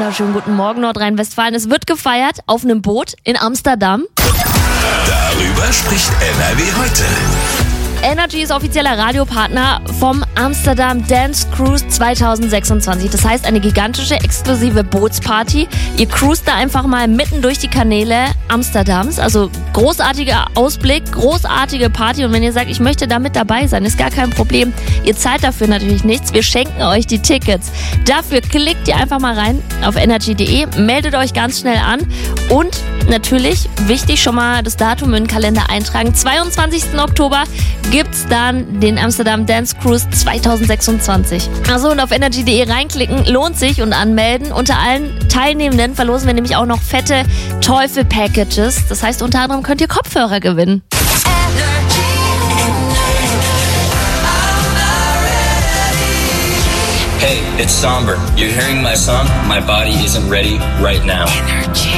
wunderschönen guten Morgen, Nordrhein-Westfalen. Es wird gefeiert auf einem Boot in Amsterdam. Darüber spricht NRW heute. Energy ist offizieller Radiopartner vom Amsterdam Dance Cruise 2026. Das heißt, eine gigantische, exklusive Bootsparty. Ihr cruist da einfach mal mitten durch die Kanäle Amsterdams. Also großartiger Ausblick, großartige Party. Und wenn ihr sagt, ich möchte da mit dabei sein, ist gar kein Problem. Ihr zahlt dafür natürlich nichts. Wir schenken euch die Tickets. Dafür klickt ihr einfach mal rein auf energy.de, meldet euch ganz schnell an und natürlich, wichtig, schon mal das Datum in den Kalender eintragen. 22. Oktober gibt's dann den Amsterdam Dance Cruise 2026. Also und auf energy.de reinklicken, lohnt sich und anmelden. Unter allen Teilnehmenden verlosen wir nämlich auch noch fette Teufel-Packages. Das heißt, unter anderem könnt ihr Kopfhörer gewinnen. Hey, it's Somber. You're hearing my song? My body isn't ready right now. Energy.